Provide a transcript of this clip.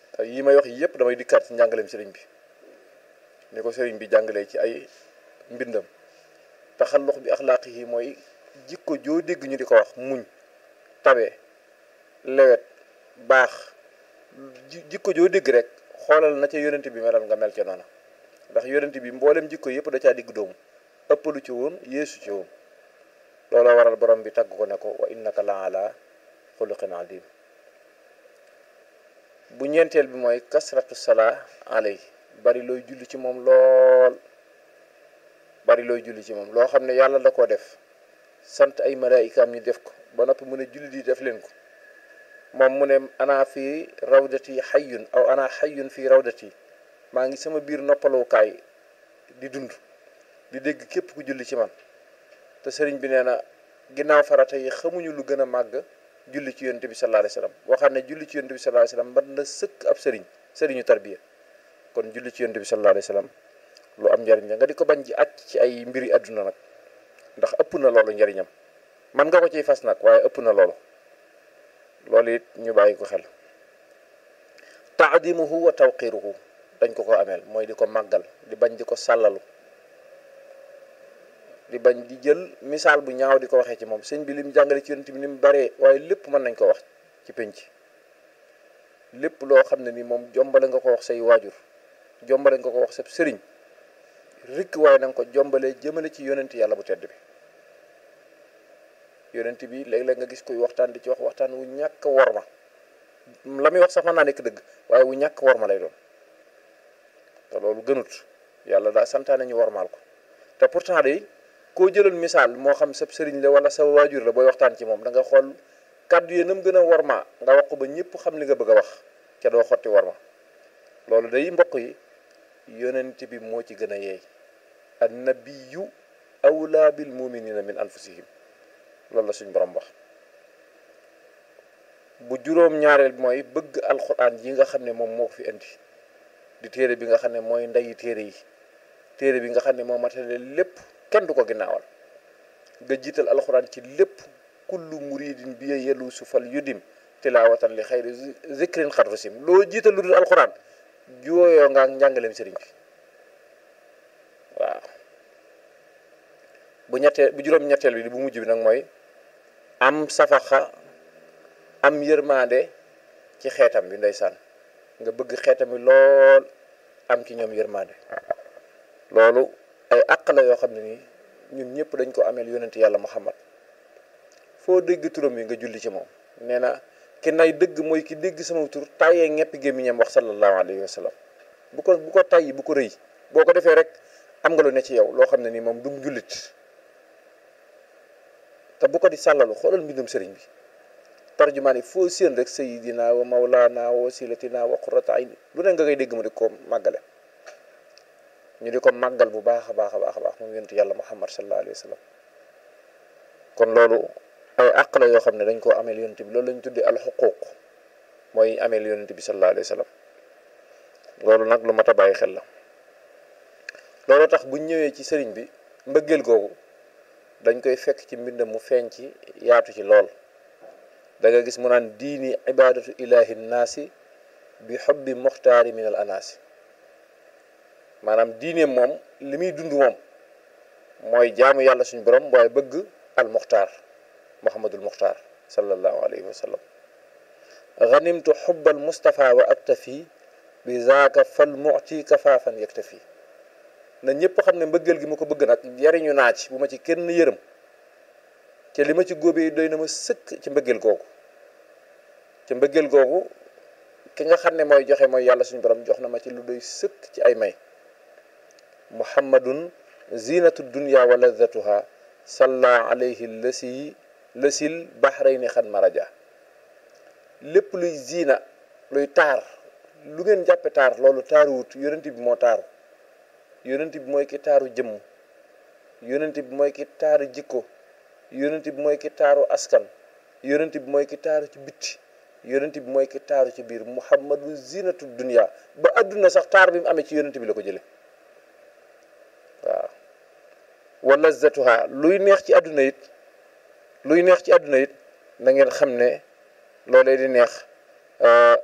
te yi may wax yëpp damay dikkaat ci njàngaleem sëriñ bi ni ko sëriñ bi jàngalee ci ay mbindam. taxallux bi axlaaqi yi mooy jikko joo dégg ñu di ko wax muñ, tabe, lewet, baax, jikko joo dégg rek xoolal na ca yonent bi melal nga mel ca noona, ndax yonent bi mboolem jikko yëpp da caa digg doomu, ëppalu ci woon yeesu ci woon. looloo waral borom bi tagg ko ne ko wa innaka la ala xuluqin adim. bu ñeenteel bi mooy kasratu salaa alay, bari looy julli ci moom lool, bari looy julli ci moom loo xam ne yàlla da koo def sant ay malaayikaam ñu def ko ba noppi mu ne julli di def leen ko. moom mu ne ana fii rawdati xayyun aw ana xayyun fii rawdati, maa ngi sama biir noppalookaay di dund di dégg képp ku julli ci man. te sëriñ bi nee na ginnaaw farata yi xamuñu lu gën a màgg julli ci yonent bi sallallahu alayhi wasallam. waxaat ne julli ci yonent bi sallallahu alayhi wasallam mën na sëkk ab sëriñu tarbiya. kon julli ci yonent bi sallallahu alayhi wasallam lu am njariñ la nga di ko bañ ji àcc ci ay mbiri àdduna nag, ndax ëpp na loolu njariñam. man nga ko ciy fas nag waaye ëpp na loolu it ñu bàyyi ko xel. taadimuhu wa tawqiruhu dañ ko ameel mooy di ko màggal, di bañ di ko sàllalu, di bañ di jël misaal bu ñaaw di ko waxee ci moom. sëñ bi lim jàngale ci yonent bi ni mu baree, waaye lépp mën nañ ko wax ci penc. lépp loo xam ne ni moom jombale nga ko wax say waajur, jombale nga ko wax sa sëriñ rikk, waaye na nga ko jombalee jëmale ci yonent yàlla bu tedd bi. yonent bi léeg-léeg nga gis kuy waxtaan di ci wax waxtaan wu ñàkk worma, la muy wax sax mën naa nekk dëgg waaye wu ñàkk worma lay doon. te loolu gënut, yàlla daa santaane ñu wormaal ko. te pourtant de koo jëlal misaal moo xam sa sëriñ la wala sa waajur la, booy waxtaan ci moom da nga xool kàddu yi nam gën a worma nga wax ko ba ñëpp xam li nga bëgg a wax ca doo xotti worma. loolu day mbokk yi yonent bi moo ci gën a yeey. annabiyu awlaa bil muminina min anfusihim, loolu la suñ borom wax. bu juróom-ñaareel bi mooy bëgg alxuraan yi nga xam ne moom moo ko fi indi, di téere bi nga xam ne mooy ndeyi téere yi, téere bi nga xam ne moo matale lépp, kenn du ko ginnaawal. nga jiital alxuraan ci lépp. kullu muridin bi yelu su fal yudim tilaawatan li xayri zikrin xat rusim. loo jiital lu dul alxuraan jooyoo nga ak njàngaleem sëriñ bi. waaw bu juróom-ñetteel bi bu mujj bi nag mooy am safaxa, am yërmande ci xeetam bi. ndeysaan nga bëgg xeetam bi lool, am ci ñoom yërmande. loolu ay àq la yoo xam ne nii ñun ñëpp dañ ko ameel yonent yàlla Muhammad. foo dégg turam yi nga julli ci moom. nee na ki nay dëgg mooy ki dégg sama tur tàyyee ñeppi gémmiñam wax sallallahu alayhi wa sallam. bu ko tàyyi, bu ko rëy. boo ko defee rek am nga lu ne ci yow loo xam ne nii moom dum jullit. te bu ko di sàllalu, xoolal mbindum sëriñ bi. tarjumaan yi foo séen rek sayyidina wa mawlana wa wasilatina wa qurrata ayni, lu ne nga koy dégg mu di ko màggale. ñu di ko màggal bu baax a baax a baax a baax moom yonent yàlla Muhammad sallallahu alayhi wa sallam. kon loolu ay àq la yoo xam ne dañ koo ameel yonent bi. loolu lañ tuddee alxuquuq, mooy ameel yonent bi sallallahu alayhi wa sallam. loolu nag lu mat a bàyyi xel la. loolu tax buñ ñëwee ci sëriñ bi, mbëggeel googu dañ koy fekk ci mbindam mu feeñ ci, yaatu ci lool. da nga gis mu naan diini ibadatu ilahi naasi bi xubbi muxtaari min al anaasi. maanaam diine moom li muy dund moom mooy jaamu yàlla suñu borom, waaye bëgg al muxtaar muhammadul muxtaar sallallahu alayhi wa sallam. ganimtu xubbal mustafa wa aktafi bi zaaka fal muti kafaafan yaktafi. na ñëpp xam ne mbëggeel gi ma ko bëgg nag jariñu naa ci, bu ma ci kenn yërëm, te li ma ci góobee doy na ma sëkk ci mbëggeel googu. ci mbëggeel googu ki nga xam ne mooy joxe mooy yàlla suñu borom jox na ma ci lu doy sëkk ci ay may. muhammadun zinatu dunya wa ladatuha salla alayhi lasil bahrayni xan maraja. lépp luy zina, luy taar, lu ngeen jàppe taar, loolu taaruwut. yonent bi moo taaru. yonent bi mooy ki taaru jëmm. yonent bi mooy ki taaru jikko. yonent bi mooy ki taaru askan. yonent bi mooy ki taaru ci bitti. yonent bi mooy ki taaru ci biir. muhammadu zinatu dunya. ba adduna sax taar bi mu amee ci yonent bi la ko jële. waaw wa lazzatuha, luy neex ci àdduna it, na ngeen xam ne loolee di neex